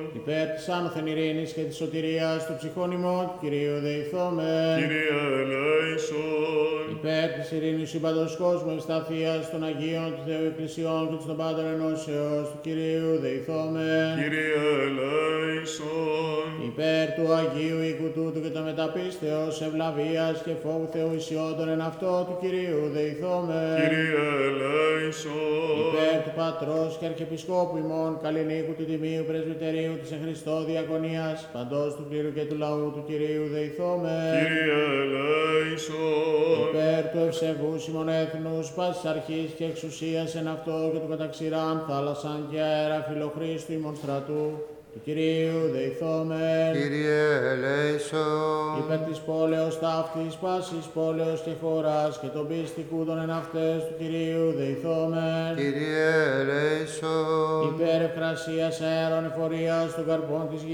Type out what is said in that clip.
Υπέρ της άνωθεν ειρήνης και της σωτηρίας του ψυχών ημών, Κυρίου δεηθόμεν. Κύριε ελέησον. Υπέρ της ειρήνης σύμπαντος κόσμου, ευσταθίας των Αγίων του Θεού Εκκλησιών και των πάντων ενώσεως του Κυρίου δεηθόμεν. Κύριε ελέησον. Υπέρ του Αγίου οίκου τούτου και των μεταπίστεως, ευλαβίας και φόβου Θεού ισιόντων εν αυτό του Κυρίου δεηθόμεν. Κύριε ελέησον. Υπέρ του Πατρός και Αρχιεπισκόπου ημών, καλλινίκου του Τιμίου Πρεσβυτερίου της εν Χριστώ Διακονίας, παντός του κλήρου και του λαού του Κυρίου δεηθόμεν. Κύριε ελέησον. Υπέρ του ευσεβούς ημών έθνους, πάσης αρχής και εξουσίας εν αυτό και του καταξηράν θάλασσαν και αέρα φιλοχρίστου ημών στρατού, του Κυρίου δεηθόμεν. Κύριε ελέησον. Υπέρ της πόλεως ταύτης, πάσης πόλεως και χώρας και των πίστικου των εν αυτές του Κυρίου δεηθόμεν. Κύριε ελέησον. Υπέρ ευκρασίας αέρων εφορίας των καρπών της γης,